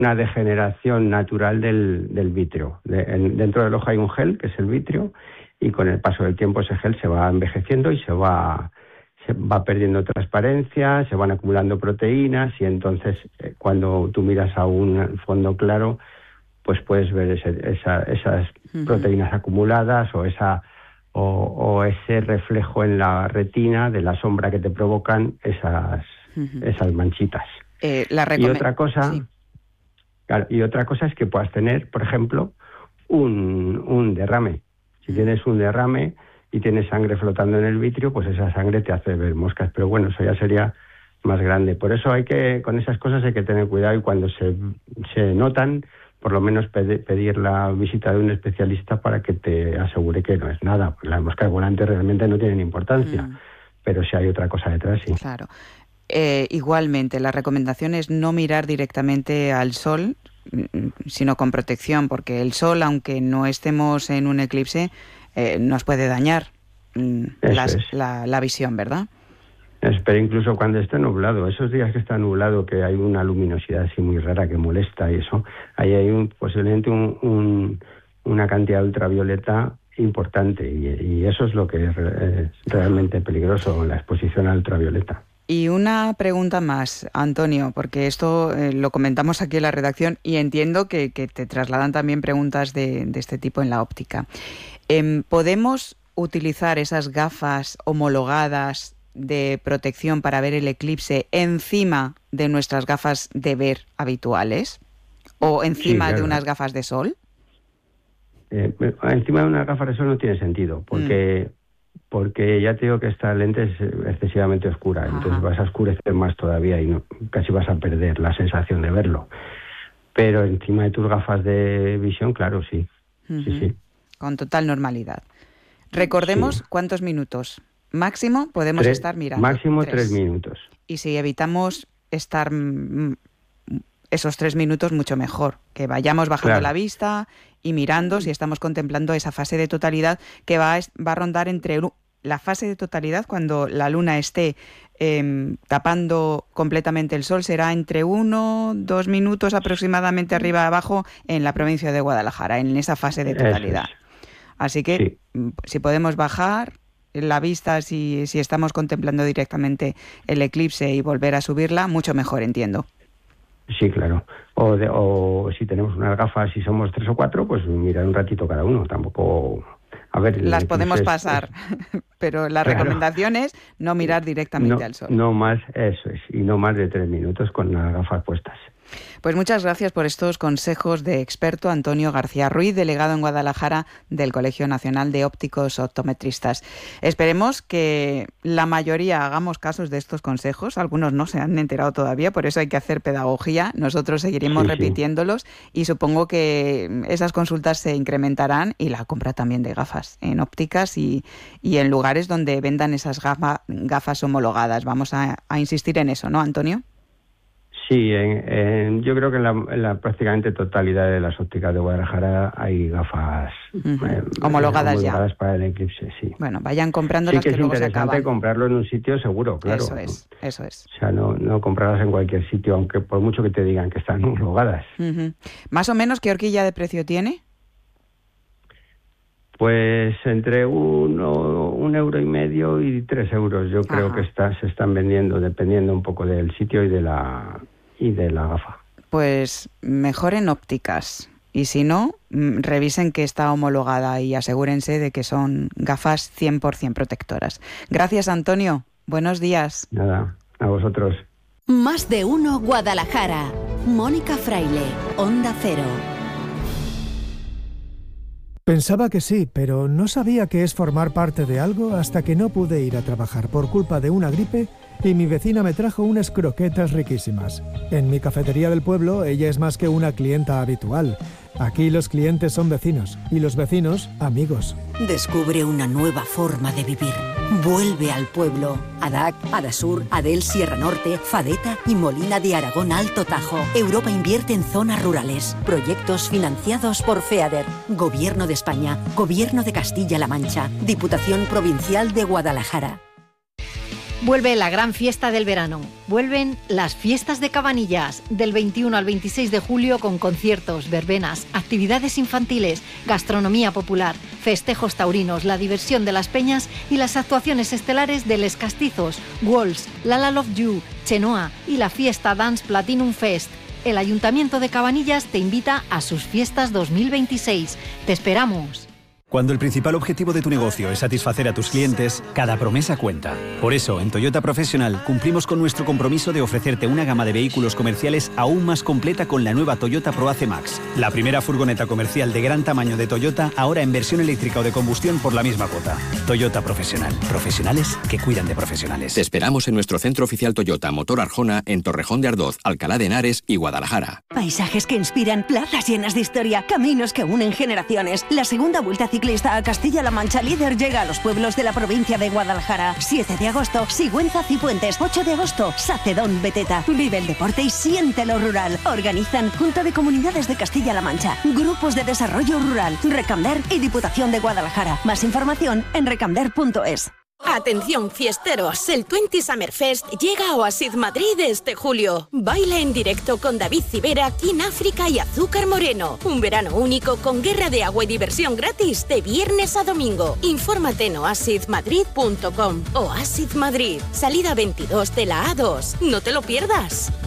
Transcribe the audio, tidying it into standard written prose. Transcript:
una degeneración natural del vitrio. Dentro del ojo hay un gel, que es el vitrio, y con el paso del tiempo ese gel se va envejeciendo y se va perdiendo transparencia, se van acumulando proteínas, y entonces cuando tú miras a un fondo claro, pues puedes ver esas proteínas acumuladas o ese reflejo en la retina de la sombra que te provocan esas manchitas. Y otra cosa, sí. Claro, y otra cosa es que puedas tener, por ejemplo, un derrame. Si tienes un derrame y tienes sangre flotando en el vitrio, pues esa sangre te hace ver moscas. Pero bueno, eso ya sería más grande. Por eso con esas cosas hay que tener cuidado, y cuando se notan, por lo menos pedir la visita de un especialista para que te asegure que no es nada. Porque las moscas volantes realmente no tienen importancia, pero si hay otra cosa detrás, sí. Claro. Igualmente, la recomendación es no mirar directamente al sol, sino con protección, porque el sol, aunque no estemos en un eclipse, nos puede dañar la visión, ¿verdad? Pero incluso cuando está nublado, esos días que está nublado, que hay una luminosidad así muy rara que molesta y eso, ahí hay posiblemente una cantidad de ultravioleta importante, y eso es lo que es realmente peligroso, la exposición a ultravioleta. Y una pregunta más, Antonio, porque esto lo comentamos aquí en la redacción y entiendo que te trasladan también preguntas de este tipo en la óptica. ¿Podemos utilizar esas gafas homologadas de protección para ver el eclipse encima de nuestras gafas de ver habituales? ¿O encima de unas gafas de sol? Encima de unas gafas de sol no tiene sentido, porque ya te digo que esta lente es excesivamente oscura. Ajá. Entonces vas a oscurecer más todavía y casi vas a perder la sensación de verlo. Pero encima de tus gafas de visión, claro, sí. Sí. Con total normalidad. Recordemos cuántos minutos máximo podemos estar mirando. Máximo 3 minutos. Y si evitamos estar esos 3 minutos, mucho mejor. Que vayamos bajando la vista y mirando, si estamos contemplando esa fase de totalidad que va a rondar entre la fase de totalidad, cuando la luna esté tapando completamente el sol, será entre 1-2 minutos aproximadamente arriba abajo en la provincia de Guadalajara, en esa fase de totalidad. Así que si podemos bajar la vista, si estamos contemplando directamente el eclipse, y volver a subirla, mucho mejor, entiendo. Sí, claro. O si tenemos unas gafas y somos 3 o 4, pues mirar un ratito cada uno. Tampoco... A ver, las podemos pasar, pero la recomendación es no mirar directamente al sol. No más, eso es, y no más de 3 minutos con las gafas puestas. Pues muchas gracias por estos consejos de experto, Antonio García Ruiz, delegado en Guadalajara del Colegio Nacional de Ópticos Optometristas. Esperemos que la mayoría hagamos casos de estos consejos. Algunos no se han enterado todavía, por eso hay que hacer pedagogía. Nosotros seguiremos repitiéndolos y supongo que esas consultas se incrementarán, y la compra también de gafas en ópticas y en lugares donde vendan esas gafas homologadas. Vamos a insistir en eso, ¿no, Antonio? Sí, yo creo que en la prácticamente totalidad de las ópticas de Guadalajara hay gafas homologadas ya para el eclipse, sí. Bueno, vayan comprando las que luego se acaban. Sí, que es interesante comprarlo en un sitio seguro, claro. Eso es. O sea, no comprarlas en cualquier sitio, aunque por mucho que te digan que están homologadas. ¿Más o menos qué horquilla de precio tiene? Pues entre 1,5 € y 3 euros, yo creo que se están vendiendo, dependiendo un poco del sitio y de la gafa. Pues mejor en ópticas, y si no, revisen que está homologada y asegúrense de que son gafas 100% protectoras. Gracias, Antonio. Buenos días. Nada, a vosotros. Más de uno Guadalajara. Mónica Fraile, Onda Cero. Pensaba que sí, pero no sabía qué es formar parte de algo hasta que no pude ir a trabajar por culpa de una gripe y mi vecina me trajo unas croquetas riquísimas. En mi cafetería del pueblo, ella es más que una clienta habitual. Aquí los clientes son vecinos y los vecinos, amigos. Descubre una nueva forma de vivir. Vuelve al pueblo. ADAC, Adasur, Adel Sierra Norte, Fadeta y Molina de Aragón Alto Tajo. Europa invierte en zonas rurales. Proyectos financiados por FEADER. Gobierno de España. Gobierno de Castilla-La Mancha. Diputación Provincial de Guadalajara. Vuelve la gran fiesta del verano. Vuelven las fiestas de Cabanillas, del 21 al 26 de julio con conciertos, verbenas, actividades infantiles, gastronomía popular, festejos taurinos, la diversión de las peñas y las actuaciones estelares de Les Castizos, Walls, Lala Love You, Chenoa y la fiesta Dance Platinum Fest. El Ayuntamiento de Cabanillas te invita a sus fiestas 2026. ¡Te esperamos! Cuando el principal objetivo de tu negocio es satisfacer a tus clientes, cada promesa cuenta. Por eso, en Toyota Professional cumplimos con nuestro compromiso de ofrecerte una gama de vehículos comerciales aún más completa con la nueva Toyota ProAce Max, la primera furgoneta comercial de gran tamaño de Toyota, ahora en versión eléctrica o de combustión por la misma cuota. Toyota Professional. Profesionales que cuidan de profesionales. Te esperamos en nuestro centro oficial Toyota Motor Arjona en Torrejón de Ardoz, Alcalá de Henares y Guadalajara. Paisajes que inspiran, plazas llenas de historia, caminos que unen generaciones. La segunda vuelta ciclista a Castilla-La Mancha líder llega a los pueblos de la provincia de Guadalajara. 7 de agosto, Sigüenza Cifuentes. 8 de agosto, Sacedón Beteta. Vive el deporte y siente lo rural. Organizan Junta de Comunidades de Castilla-La Mancha, Grupos de Desarrollo Rural, Recamder y Diputación de Guadalajara. Más información en recamder.es. Atención fiesteros, el 20 Summerfest llega a Oasis Madrid este julio. Baila en directo con David Civera, King África y Azúcar Moreno. Un verano único con guerra de agua y diversión gratis de viernes a domingo. Infórmate en oasismadrid.com. Oasis Madrid, salida 22 de la A2. No te lo pierdas.